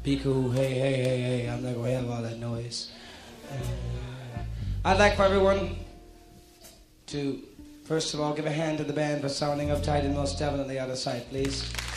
Be cool. Hey, hey, hey, hey. I'm not going to have all that noise. I'd like for everyone to, first of all, give a hand to the band for sounding uptight and most devil on the other side, please.